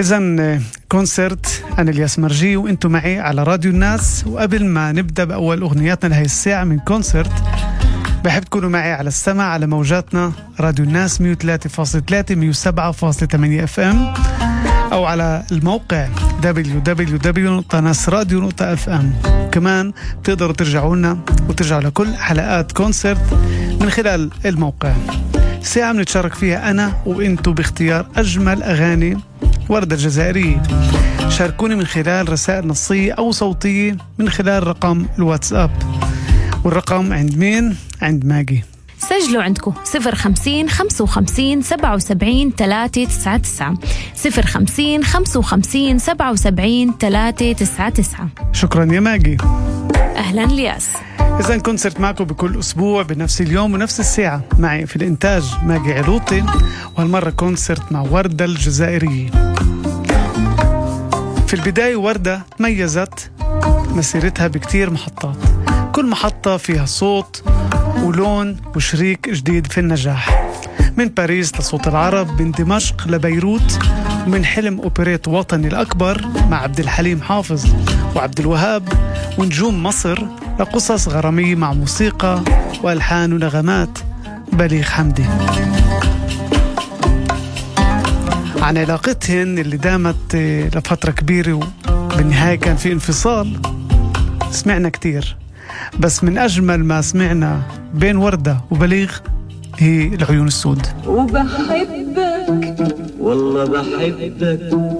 إذن كونسرت، أنا الياس مرجي وإنتم معي على راديو الناس. وقبل ما نبدأ بأول أغنياتنا لهي الساعة من كونسرت، بحب تكونوا معي على السمع على موجاتنا راديو الناس 103.3 107.8 FM، أو على الموقع www.nasradio.fm. كمان بتقدروا ترجعوا لنا وترجعوا لكل حلقات كونسرت من خلال الموقع. ساعة بنتشارك فيها أنا وإنتو باختيار أجمل أغاني وردة الجزائرية. شاركوني من خلال رسائل نصية أو صوتية من خلال رقم الواتساب، والرقم عند مين؟ عند ماجي. سجلوا عندكم 050 55 77 399 050 55 77 399. شكرا يا ماجي. أهلا لياس. إذن كونسرت معكم بكل أسبوع بنفس اليوم ونفس الساعة. معي في الإنتاج ماجي علوطي، وهالمرة كونسرت مع وردة الجزائرية. في البداية وردة ميزت مسيرتها بكتير محطات، كل محطة فيها صوت ولون وشريك جديد في النجاح. من باريس لصوت العرب، من دمشق لبيروت، ومن حلم أوبريت وطني الأكبر مع عبد الحليم حافظ وعبد الوهاب ونجوم مصر، لقصص غرامية مع موسيقى وألحان ونغمات بليغ حمدي. عن علاقتهن اللي دامت لفترة كبيرة وبالنهاية كان في انفصال سمعنا كتير، بس من أجمل ما سمعنا بين وردة وبليغ هي العيون السود. وبحبك والله بحبك